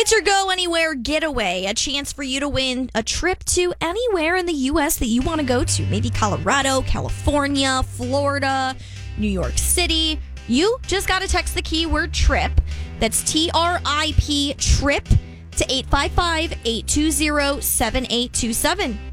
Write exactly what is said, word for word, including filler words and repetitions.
It's your Go Anywhere getaway, a chance for you to win a trip to anywhere in the U S that you want to go to. Maybe Colorado, California, Florida, New York City. You just got to text the keyword trip. That's T R I P, TRIP, to eight five five, eight two zero, seven eight two seven.